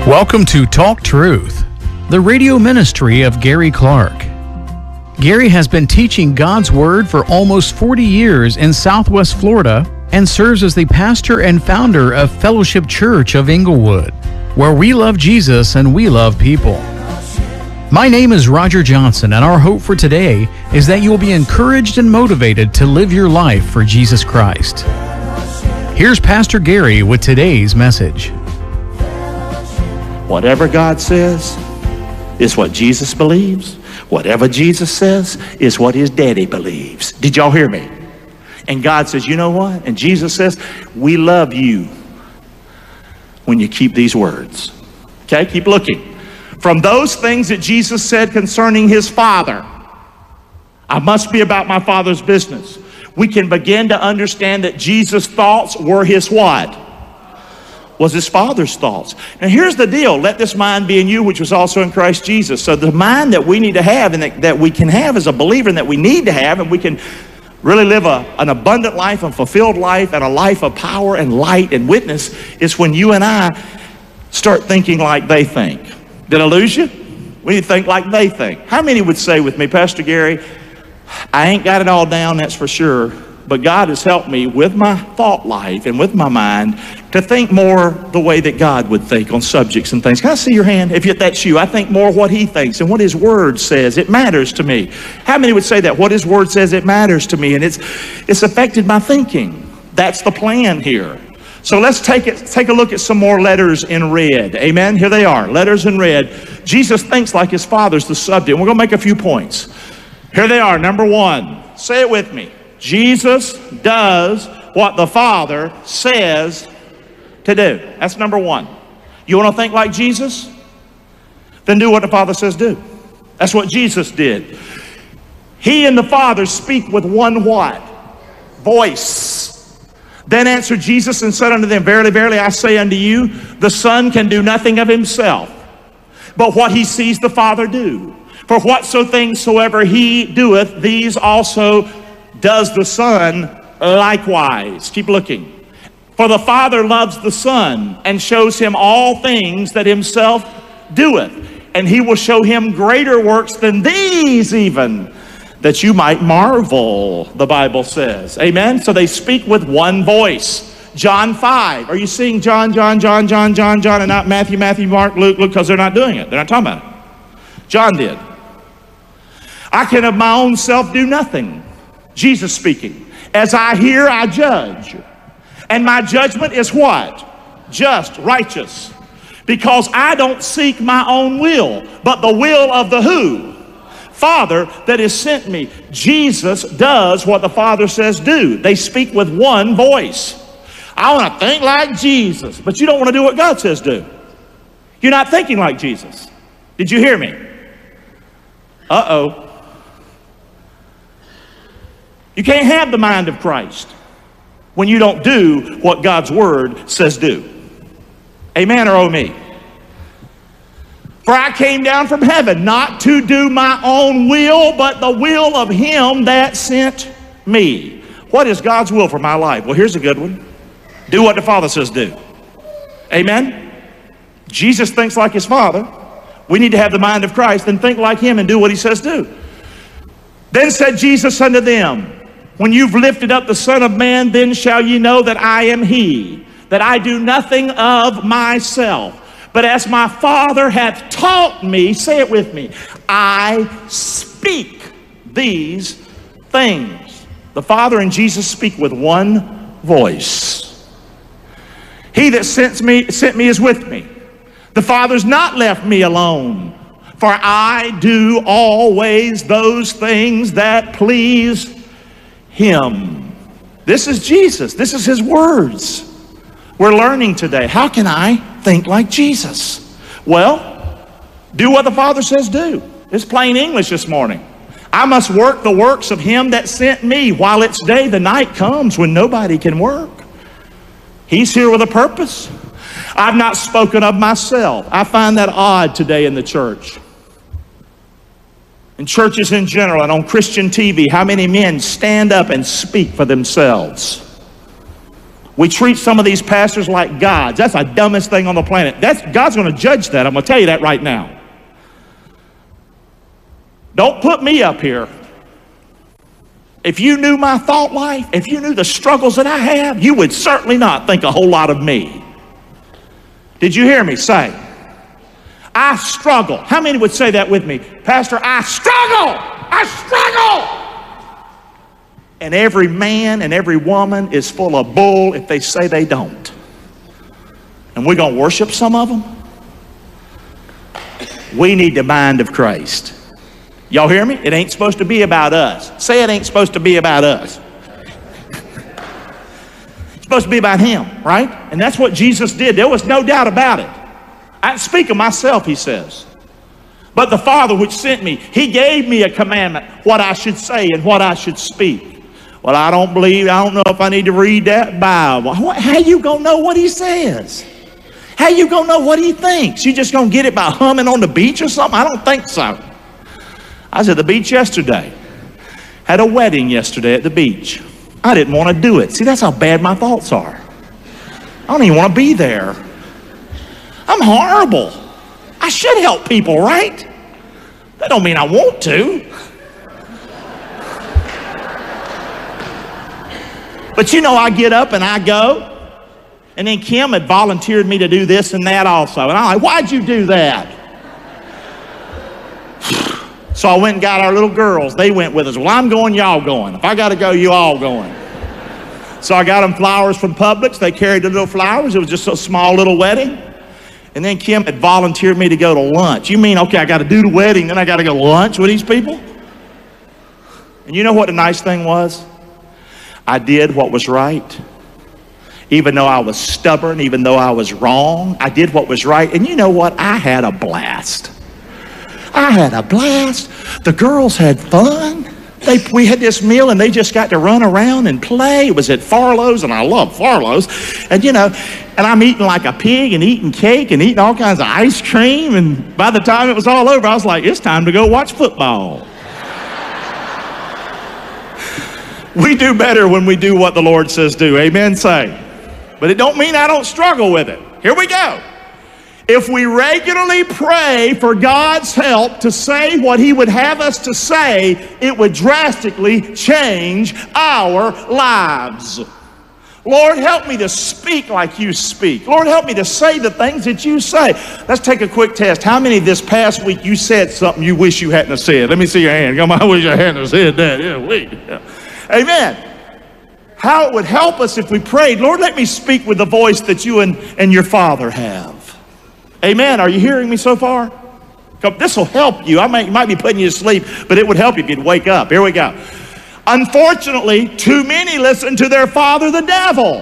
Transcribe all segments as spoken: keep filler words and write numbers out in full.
Welcome to Talk Truth, the radio ministry of Gary Clark. Gary has been teaching God's Word for almost forty years in Southwest Florida and serves as the pastor and founder of Fellowship Church of Inglewood, where we love Jesus and we love people. My name is Roger Johnson, and our hope for today is that you will be encouraged and motivated to live your life for Jesus Christ. Here's Pastor Gary with today's message. Whatever God says is what Jesus believes. Whatever Jesus says is what his daddy believes. Did y'all hear me? And God says, you know what? And Jesus says, we love you when you keep these words. Okay, keep looking. From those things that Jesus said concerning his Father, I must be about my Father's business. We can begin to understand that Jesus' thoughts were his what? Was his Father's thoughts. Now here's the deal. Let this mind be in you, which was also in Christ Jesus. So the mind that we need to have and that, that we can have as a believer and that we need to have, and we can really live a, an abundant life, a fulfilled life, and a life of power and light and witness, is when you and I start thinking like they think. Did I lose you? We need to think like they think. How many would say with me, Pastor Gary, I ain't got it all down, that's for sure, but God has helped me with my thought life and with my mind to think more the way that God would think on subjects and things. Can I see your hand? If that's you, I think more what he thinks and what his word says. It matters to me. How many would say that? What his word says, it matters to me, and it's it's affected my thinking. That's the plan here. So let's take it. Take a look at some more letters in red. Amen? Here they are, letters in red. Jesus thinks like his Father's the subject. We're going to make a few points. Here they are. Number one. Say it with me. Jesus does what the Father says to do. That's number one. You want to think like Jesus? Then do what the Father says do. That's what Jesus did. He and the Father speak with one what? Voice. Then answered Jesus and said unto them, Verily, verily, I say unto you, the Son can do nothing of himself, but what he sees the Father do. For whatso things soever he doeth, these also does the Son likewise. Keep looking. For the Father loves the Son and shows him all things that himself doeth. And he will show him greater works than these even, that you might marvel, the Bible says. Amen? So they speak with one voice. John five. Are you seeing John, John, John, John, John, John, and not Matthew, Matthew, Mark, Luke, Luke? Because they're not doing it. They're not talking about it. John did. I can of my own self do nothing. Jesus speaking. As I hear, I judge. And my judgment is what? Just, righteous. Because I don't seek my own will, but the will of the who? Father that has sent me. Jesus does what the Father says do. They speak with one voice. I want to think like Jesus, but you don't want to do what God says do. You're not thinking like Jesus. Did you hear me? Uh-oh. You can't have the mind of Christ when you don't do what God's word says do. Amen or oh me? For I came down from heaven not to do my own will, but the will of him that sent me. What is God's will for my life? Well, here's a good one. Do what the Father says do. Amen? Jesus thinks like his Father. We need to have the mind of Christ and think like him and do what he says do. Then said Jesus unto them, When you've lifted up the Son of Man, then shall ye know that I am he, that I do nothing of myself, but as my Father hath taught me, say it with me, I speak these things. The Father and Jesus speak with one voice. He that sent me, sent me is with me. The Father's not left me alone, for I do always those things that please him. This is Jesus. This is his words. We're learning today. How can I think like Jesus? Well, do what the Father says do. It's plain English this morning. I must work the works of him that sent me while it's day. The night comes when nobody can work. He's here with a purpose. I've not spoken of myself. I find that odd today in the church. In churches in general and on Christian T V, how many men stand up and speak for themselves? We treat some of these pastors like gods. That's the dumbest thing on the planet. That's, God's going to judge that. I'm going to tell you that right now. Don't put me up here. If you knew my thought life, if you knew the struggles that I have, you would certainly not think a whole lot of me. Did you hear me say, I struggle? How many would say that with me? Pastor, I struggle! I struggle! And every man and every woman is full of bull if they say they don't. And we're going to worship some of them? We need the mind of Christ. Y'all hear me? It ain't supposed to be about us. Say it ain't supposed to be about us. It's supposed to be about him, right? And that's what Jesus did. There was no doubt about it. I speak of myself, he says. But the Father which sent me, he gave me a commandment, what I should say and what I should speak. Well, I don't believe, I don't know if I need to read that Bible. How you gonna know what he says? How you gonna know what he thinks? You just gonna get it by humming on the beach or something? I don't think so. I was at the beach yesterday. Had a wedding yesterday at the beach. I didn't want to do it. See, that's how bad my thoughts are. I don't even want to be there. I'm horrible. I should help people, right? That don't mean I want to. But you know, I get up and I go. And then Kim had volunteered me to do this and that also. And I'm like, why'd you do that? So I went and got our little girls. They went with us. Well, I'm going, y'all going. If I got to go, you all going. So I got them flowers from Publix. They carried the little flowers. It was just a small little wedding. And then Kim had volunteered me to go to lunch. You mean, okay, I got to do the wedding, then I got to go to lunch with these people? And you know what the nice thing was? I did what was right. Even though I was stubborn, even though I was wrong, I did what was right. And you know what? I had a blast. I had a blast. The girls had fun. They, we had this meal and they just got to run around and play. It was at Farlow's, and I love Farlow's. And you know, and I'm eating like a pig and eating cake and eating all kinds of ice cream. And by the time it was all over, I was like, it's time to go watch football. We do better when we do what the Lord says do. Amen, say. But it don't mean I don't struggle with it. Here we go. If we regularly pray for God's help to say what he would have us to say, it would drastically change our lives. Lord, help me to speak like you speak. Lord, help me to say the things that you say. Let's take a quick test. How many this past week you said something you wish you hadn't have said? Let me see your hand. Come on, I wish I hadn't have said that. Yeah, wait. Yeah. Amen. How it would help us if we prayed, Lord, let me speak with the voice that you and, and your Father have. Amen. Are you hearing me so far? This will help you. I might, might be putting you to sleep, but it would help you if you'd wake up. Here we go. Unfortunately, too many listen to their father, the devil.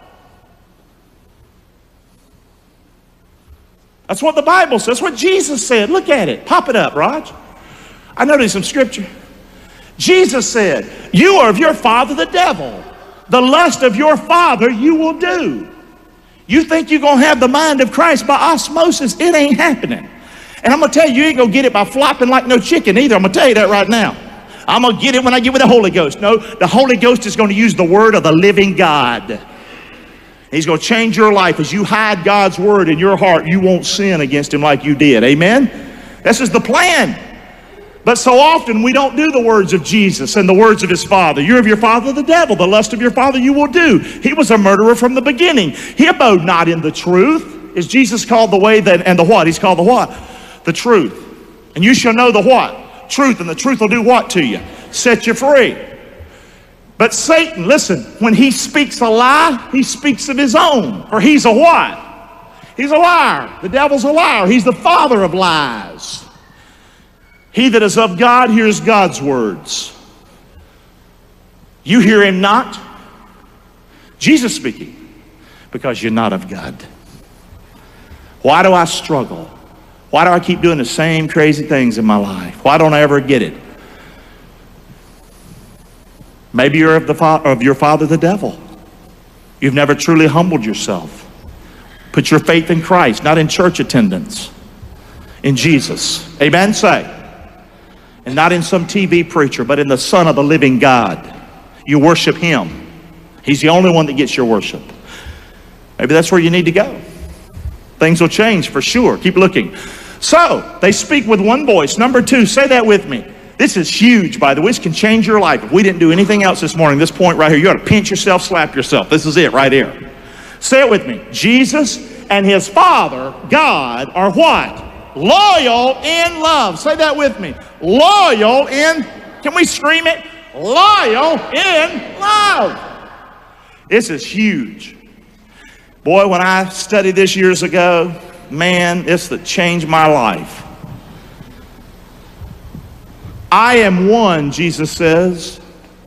That's what the Bible says. That's what Jesus said. Look at it. Pop it up, Raj. I know there's some scripture. Jesus said, you are of your father, the devil. The lust of your father you will do. You think you're going to have the mind of Christ by osmosis? It ain't happening. And I'm going to tell you, you ain't going to get it by flopping like no chicken either. I'm going to tell you that right now. I'm going to get it when I get with the Holy Ghost. No, the Holy Ghost is going to use the word of the living God. He's going to change your life. As you hide God's word in your heart, you won't sin against him like you did. Amen? This is the plan. But so often we don't do the words of Jesus and the words of his father. You're of your father the devil. The lust of your father you will do. He was a murderer from the beginning. He abode not in the truth. Is Jesus called the way that, and the what? He's called the what? The truth. And you shall know the what? Truth. And the truth will do what to you? Set you free. But Satan, listen, when he speaks a lie, he speaks of his own. For he's a what? He's a liar. The devil's a liar. He's the father of lies. He that is of God hears God's words. You hear him not? Jesus speaking. Because you're not of God. Why do I struggle? Why do I keep doing the same crazy things in my life? Why don't I ever get it? Maybe you're of, the fa- of your father, the devil. You've never truly humbled yourself. Put your faith in Christ, not in church attendance. In Jesus. Amen? Say. And not in some T V preacher, but in the Son of the living God. You worship him. He's the only one that gets your worship. Maybe that's where you need to go. Things will change for sure. Keep looking. So, they speak with one voice. Number two, say that with me. This is huge, by the way. This can change your life. If we didn't do anything else this morning, this point right here, you ought to pinch yourself, slap yourself. This is it right here. Say it with me. Jesus and his Father, God, are what? Loyal in love. Say that with me. Loyal in, can we scream it? Loyal in love. This is huge. Boy, when I studied this years ago, man, it's that changed my life. I am one, Jesus says.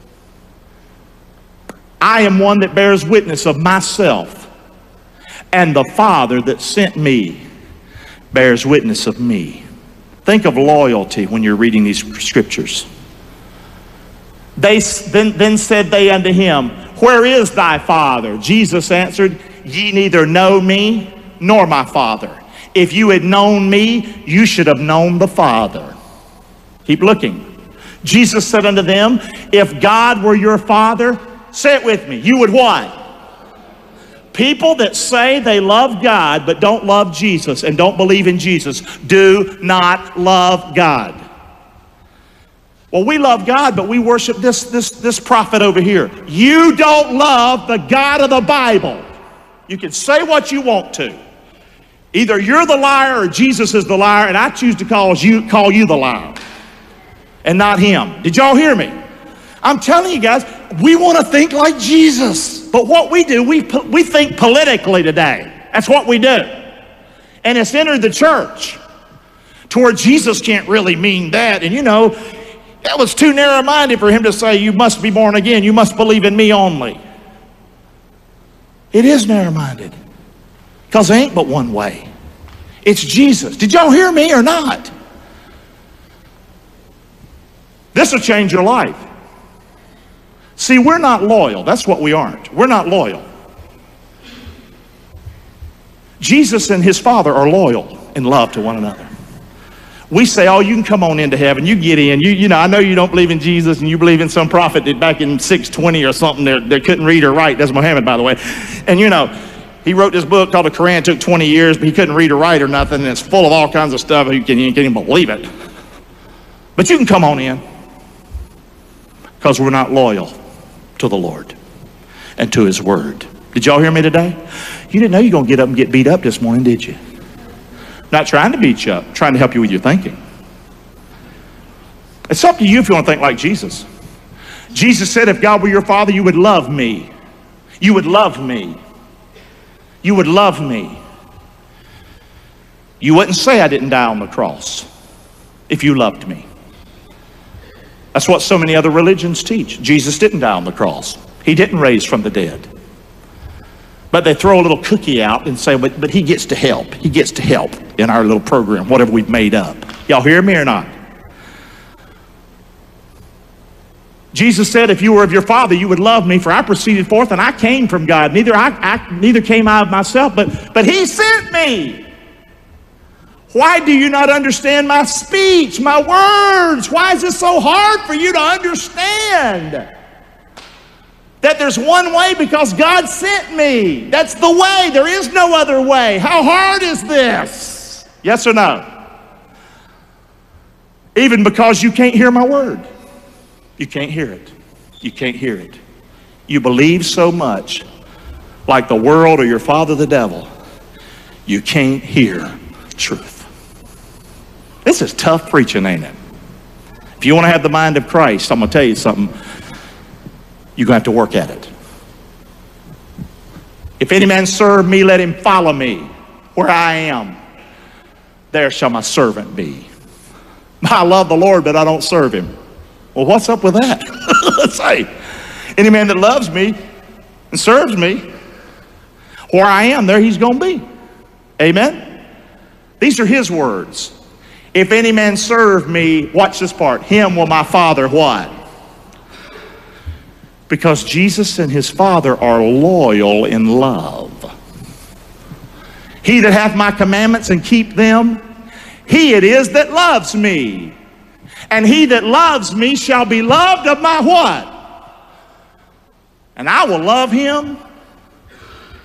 I am one that bears witness of myself, and the Father that sent me bears witness of me. Think of loyalty when you're reading these scriptures. They then, then said they unto him, where is thy Father? Jesus answered, ye neither know me nor my Father. If you had known me, you should have known the Father. Keep looking. Jesus said unto them, if God were your Father, say it with me, you would what? People that say they love God but don't love Jesus and don't believe in Jesus do not love God. Well, we love God, but we worship this, this, this prophet over here. You don't love the God of the Bible. You can say what you want to. Either you're the liar or Jesus is the liar, and I choose to call you, call you the liar and not him. Did y'all hear me? I'm telling you guys, we want to think like Jesus. But what we do, we, we think politically today. That's what we do. And it's entered the church to where Jesus can't really mean that. And you know, that was too narrow-minded for him to say, you must be born again. You must believe in me only. It is narrow-minded. Because there ain't but one way. It's Jesus. Did y'all hear me or not? This will change your life. See, we're not loyal. That's what we aren't. We're not loyal. Jesus and his Father are loyal in love to one another. We say, oh, you can come on into heaven. You get in. You, you know, I know you don't believe in Jesus and you believe in some prophet that back in six twenty or something that, that couldn't read or write. That's Muhammad, by the way. And you know, he wrote this book called the Quran. It took twenty years, but he couldn't read or write or nothing. And it's full of all kinds of stuff. You can't, you can't even believe it. But you can come on in because we're not loyal to the Lord and to his word. Did y'all hear me today? You didn't know you were going to get up and get beat up this morning, did you? Not trying to beat you up, trying to help you with your thinking. It's up to you if you want to think like Jesus. Jesus said, if God were your Father, you would love me. You would love me. You would love me. You wouldn't say I didn't die on the cross if you loved me. That's what so many other religions teach. Jesus didn't die on the cross. He didn't raise from the dead. But they throw a little cookie out and say, but, but he gets to help. He gets to help in our little program, whatever we've made up. Y'all hear me or not? Jesus said, if you were of your Father, you would love me, for I proceeded forth and I came from God. Neither, I, I, neither came I of myself, but, but he sent me. Why do you not understand my speech, my words? Why is it so hard for you to understand that there's one way? Because God sent me. That's the way. There is no other way. How hard is this? Yes or no? Even because you can't hear my word. You can't hear it. You can't hear it. You believe so much like the world or your father the devil, you can't hear truth. This is tough preaching, ain't it? If you want to have the mind of Christ, I'm going to tell you something. You're going to have to work at it. If any man serve me, let him follow me. Where I am, there shall my servant be. I love the Lord, but I don't serve him. Well, what's up with that? Let's say, any man that loves me and serves me, where I am, there he's going to be. Amen? These are his words. If any man serve me, watch this part, him will my Father what? Because Jesus and his Father are loyal in love. He that hath my commandments and keep them, he it is that loves me. And he that loves me shall be loved of my what? And I will love him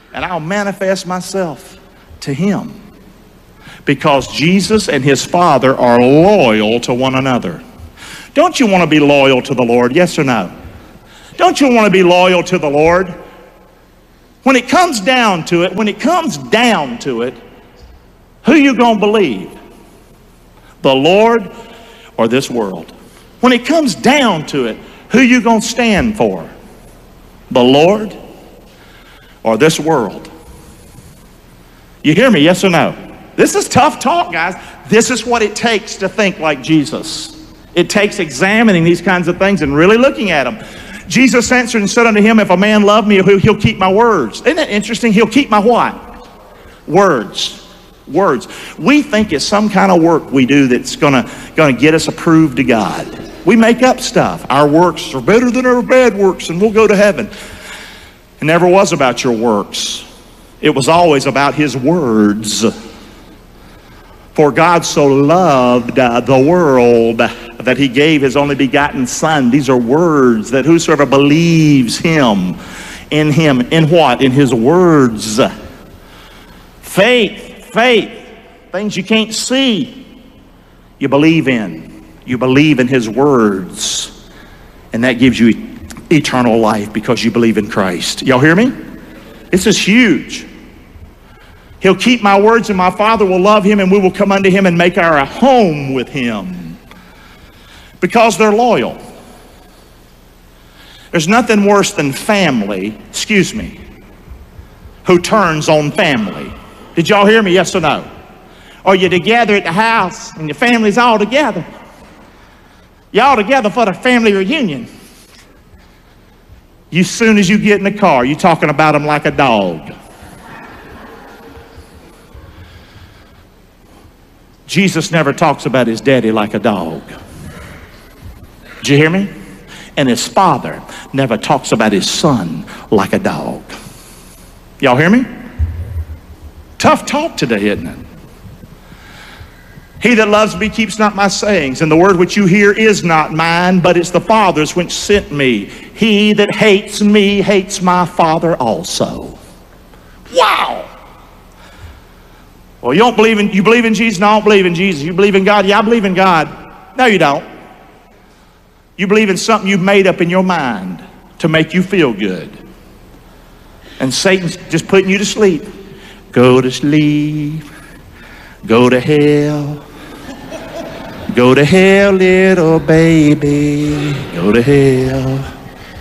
and I'll manifest myself to him. Because Jesus and his Father are loyal to one another. Don't you want to be loyal to the Lord? Yes or no? Don't you want to be loyal to the Lord? When it comes down to it, when it comes down to it, who you gonna believe? The Lord or this world? When it comes down to it, who you gonna stand for? The Lord or this world? You hear me, yes or no? This is tough talk, guys. This is what it takes to think like Jesus. It takes examining these kinds of things and really looking at them. Jesus answered and said unto him, if a man love me, he'll keep my words. Isn't that interesting? He'll keep my what? Words. Words. We think it's some kind of work we do that's gonna, gonna get us approved to God. We make up stuff. Our works are better than our bad works and we'll go to heaven. It never was about your works. It was always about his words. For God so loved uh, the world that he gave his only begotten Son. These are words that whosoever believes him, in him, in what? In his words. Faith, faith, things you can't see, you believe in. You believe in his words. And that gives you eternal life because you believe in Christ. Y'all hear me? This is huge. He'll keep my words and my Father will love him and we will come unto him and make our home with him. Because they're loyal. There's nothing worse than family, excuse me, who turns on family. Did y'all hear me, yes or no? Or you're together at the house and your family's all together. You're all together for the family reunion. You, as soon as you get in the car, you're talking about them like a dog. Jesus never talks about his daddy like a dog. Did you hear me? And his Father never talks about his Son like a dog. Y'all hear me? Tough talk today, isn't it? He that loves me keeps not my sayings, and the word which you hear is not mine, but it's the Father's which sent me. He that hates me hates my Father also. Wow! Well, you don't believe in, you believe in Jesus? No, I don't believe in Jesus. You believe in God? Yeah, I believe in God. No, you don't. You believe in something you've made up in your mind to make you feel good. And Satan's just putting you to sleep. Go to sleep. Go to hell. Go to hell, little baby. Go to hell.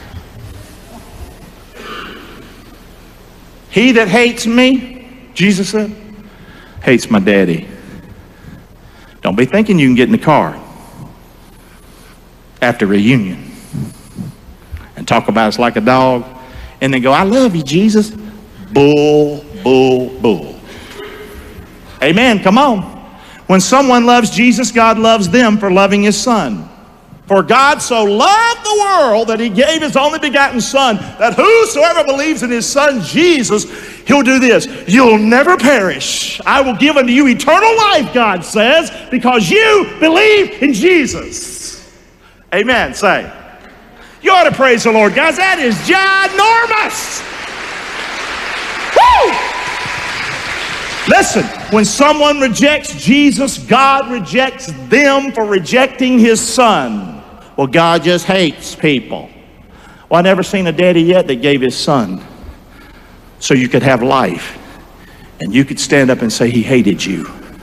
He that hates me, Jesus said, hates my daddy. Don't be thinking you can get in the car after reunion and talk about us like a dog and then go, I love you, Jesus. Bull, bull, bull. Amen. Come on. When someone loves Jesus, God loves them for loving his Son. For God so loved the world that he gave his only begotten Son, that whosoever believes in his Son Jesus, he'll do this. You'll never perish. I will give unto you eternal life, God says, because you believe in Jesus. Amen. Say. You ought to praise the Lord, guys. That is ginormous. Woo! Listen, when someone rejects Jesus, God rejects them for rejecting his Son. Well, God just hates people. Well, I never seen a daddy yet that gave his Son so you could have life and you could stand up and say he hated you.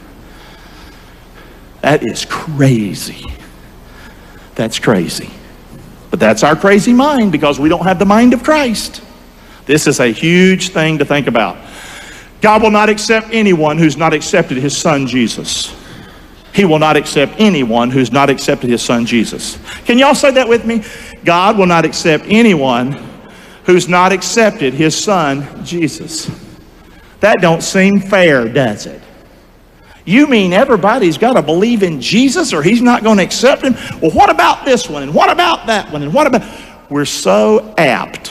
That is crazy. That's crazy. But that's our crazy mind because we don't have the mind of Christ. This is a huge thing to think about. God will not accept anyone who's not accepted his Son Jesus. He will not accept anyone who's not accepted his Son Jesus. Can y'all say that with me? God will not accept anyone who's not accepted his Son Jesus. That don't seem fair, does it? You mean everybody's got to believe in Jesus or he's not going to accept him? Well, what about this one? And what about that one? And what about... We're so apt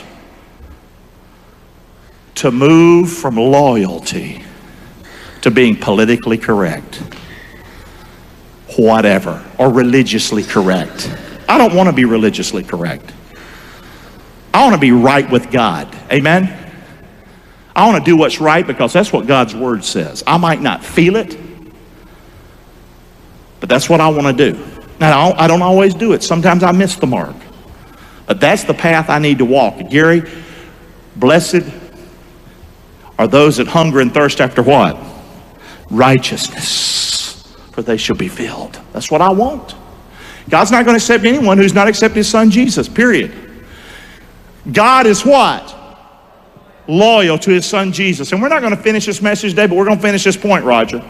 to move from loyalty to being politically correct. Whatever, or religiously correct. I don't want to be religiously correct. I want to be right with God. Amen? I want to do what's right because that's what God's word says. I might not feel it, but that's what I want to do. Now, I don't always do it. Sometimes I miss the mark. But that's the path I need to walk. Gary, blessed are those that hunger and thirst after what? Righteousness, for they shall be filled. That's what I want. God's not going to accept anyone who's not accepted his son Jesus, period. God is what? Loyal to his son Jesus. And we're not going to finish this message today, but we're going to finish this point, Roger.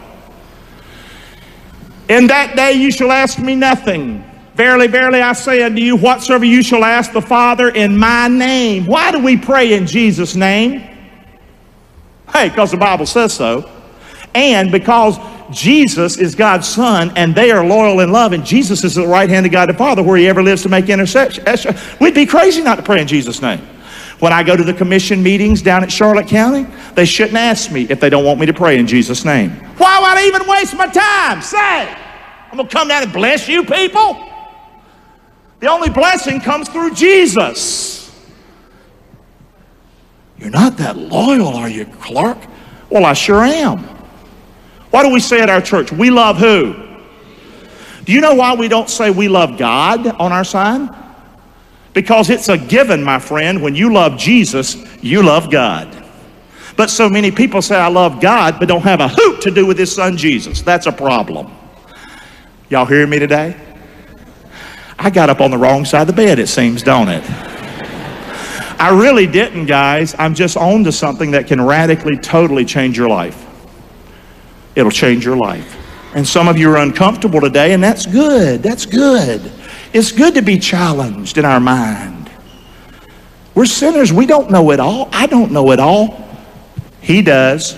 In that day you shall ask me nothing. Verily, verily, I say unto you, whatsoever you shall ask the Father in my name. Why do we pray in Jesus' name? Hey, because the Bible says so. And because Jesus is God's son, and they are loyal in love, and Jesus is at the right hand of God the Father, where he ever lives to make intercession. We'd be crazy not to pray in Jesus' name. When I go to the commission meetings down at Charlotte County, they shouldn't ask me if they don't want me to pray in Jesus' name. Why would I even waste my time? Say, I'm going to come down and bless you people? The only blessing comes through Jesus. You're not that loyal, are you, Clark? Well, I sure am. Why do we say at our church, we love who? Do you know why we don't say we love God on our sign? Because it's a given, my friend. When you love Jesus, you love God. But so many people say, I love God, but don't have a hoot to do with his son Jesus. That's a problem. Y'all hear me today? I got up on the wrong side of the bed, it seems, don't it? I really didn't, guys. I'm just on to something that can radically, totally change your life. It'll change your life. And some of you are uncomfortable today, and that's good. That's good. It's good to be challenged in our mind. We're sinners. We don't know it all. I don't know it all. He does.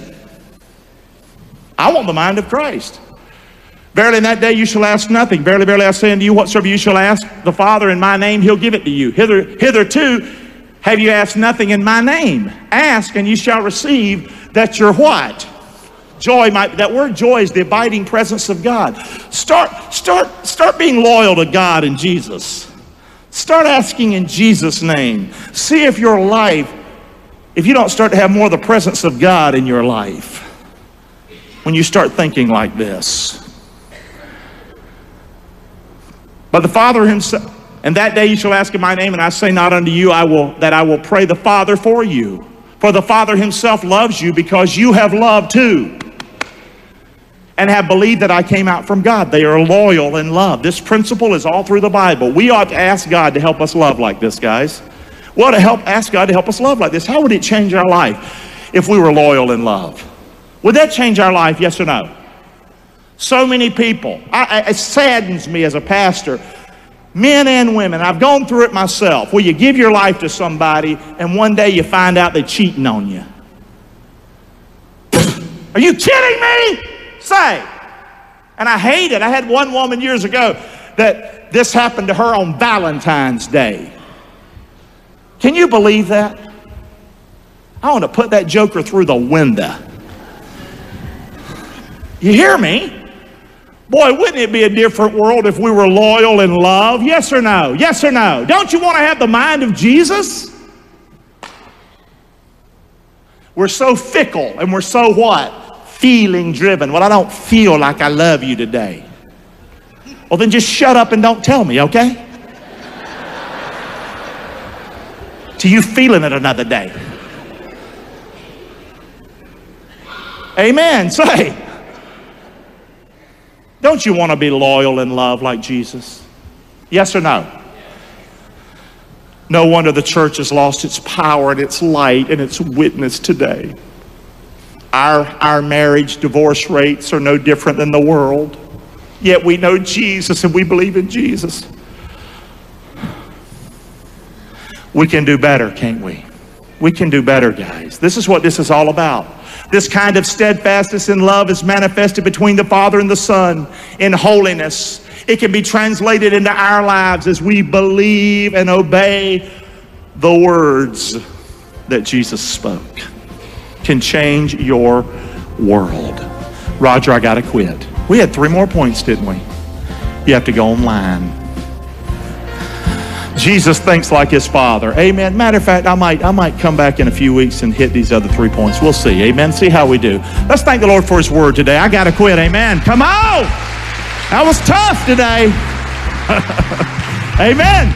I want the mind of Christ. Verily in that day you shall ask nothing. Verily, verily, I say unto you, whatsoever you shall ask the Father in my name, he'll give it to you. Hither, hitherto have you asked nothing in my name. Ask and you shall receive, that your what? Joy might, that word joy is the abiding presence of God. Start, start, start being loyal to God and Jesus. Start asking in Jesus' name. See if your life, if you don't start to have more of the presence of God in your life, when you start thinking like this. But the Father himself, and that day you shall ask in my name, and I say not unto you I will that I will pray the Father for you. For the Father himself loves you because you have loved too, and have believed that I came out from God. They are loyal in love. This principle is all through the Bible. We ought to ask God to help us love like this, guys. We ought to help, ask God to help us love like this. How would it change our life if we were loyal in love? Would that change our life, yes or no? So many people, I, I, it saddens me as a pastor, men and women, I've gone through it myself, where you give your life to somebody and one day you find out they're cheating on you. Are you kidding me? Say. And I hate it. I had one woman years ago that this happened to her on Valentine's Day. Can you believe that? I want to put that joker through the window. You hear me? Boy, wouldn't it be a different world if we were loyal in love? Yes or no? Yes or no? Don't you want to have the mind of Jesus? We're so fickle and we're so what? Feeling driven. Well, I don't feel like I love you today. Well, then just shut up and don't tell me, okay? Till you feeling it another day. Amen. Say. Don't you want to be loyal in love like Jesus? Yes or no? No wonder the church has lost its power and its light and its witness today. Our, our marriage divorce rates are no different than the world. Yet we know Jesus and we believe in Jesus. We can do better, can't we? We can do better, guys. This is what this is all about. This kind of steadfastness in love is manifested between the Father and the Son in holiness. It can be translated into our lives as we believe and obey the words that Jesus spoke. Can change your world. Roger, I gotta quit. We had three more points, didn't we? You have to go online. Jesus thinks like his Father. Amen. Matter of fact, I might, I might come back in a few weeks and hit these other three points. We'll see. Amen. See how we do. Let's thank the Lord for his word today. I got to quit. Amen. Come on. That was tough today. Amen.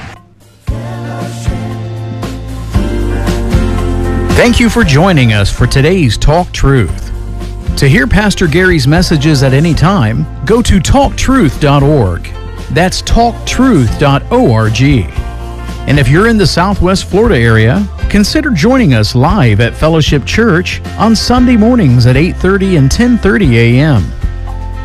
Thank you for joining us for today's Talk Truth. To hear Pastor Gary's messages at any time, go to talk truth dot org. That's talk truth dot org. And if you're in the Southwest Florida area, consider joining us live at Fellowship Church on Sunday mornings at eight thirty and ten thirty a m